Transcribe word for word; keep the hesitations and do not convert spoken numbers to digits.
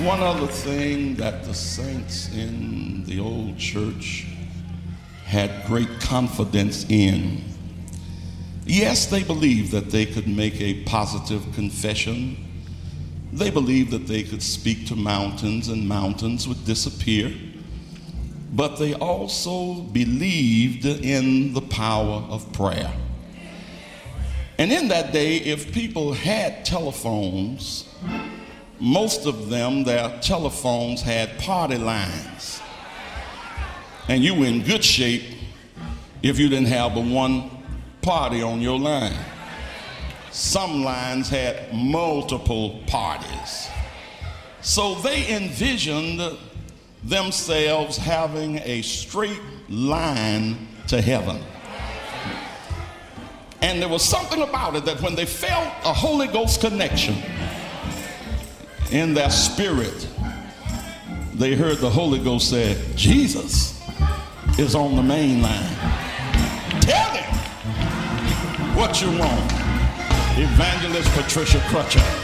One other thing that the saints in the old church had great confidence in. Yes, they believed that they could make a positive confession. They believed that they could speak to mountains and mountains would disappear. But they also believed in the power of prayer. And in that day, if people had telephones, most of them, their telephones had party lines. And you were in good shape if you didn't have but one party on your line. Some lines had multiple parties. So they envisioned themselves having a straight line to heaven. And there was something about it that when they felt a Holy Ghost connection in their spirit, they heard the Holy Ghost say, Jesus is on the main line. Tell him what you want. Evangelist Patricia Crutcher.